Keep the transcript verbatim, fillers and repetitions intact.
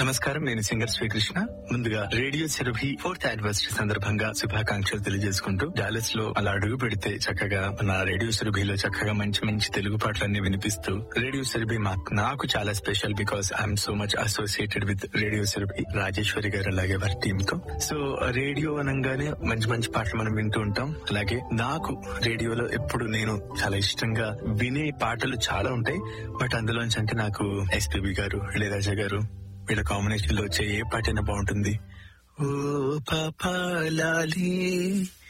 నమస్కారం, నేను సింగర్ శ్రీకృష్ణ. ముందుగా రేడియో సురభి ఫోర్త్ యానివర్సరీ సందర్భంగా శుభాకాంక్షలు తెలియజేసుకుంటూ, డాలస్ లో అలా అడుగు పెడితే చక్కగా నా రేడియో సురభిలో చక్కగా మంచి మంచి తెలుగు పాటలన్నీ వినిపిస్తూ, రేడియో సురభి నాకు చాలా special because I'm so much associated with radio Surabhi, Rajeshwari గారు అలాగే వారి టీమ్ తో. సో రేడియో అనగానే మంచి మంచి పాటలు మనం వింటూ ఉంటాం. అలాగే నాకు రేడియోలో ఎప్పుడు నేను చాలా ఇష్టంగా వినే పాటలు చాలా ఉంటాయి. బట్ అందులోంచి అంటే నాకు ఎస్పీబీ గారు, ఇళయరాజా గారు వీళ్ళ కాంబినేషన్ లో వచ్చే ఏ పాట అయినా బాగుంటుంది. ఓ పాపా లాలి